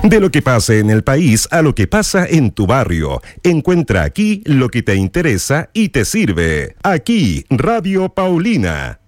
De lo que pasa en el país a lo que pasa en tu barrio. Encuentra aquí lo que te interesa y te sirve. Aquí, Radio Paulina.